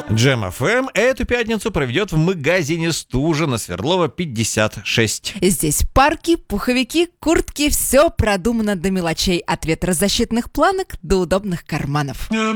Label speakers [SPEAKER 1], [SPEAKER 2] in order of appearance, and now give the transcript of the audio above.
[SPEAKER 1] Джем ФМ эту пятницу проведет в магазине «Стужа» на Свердлова, 56.
[SPEAKER 2] Здесь парки, пуховики, куртки, все продумано до мелочей, от ветрозащитных планок до удобных карманов.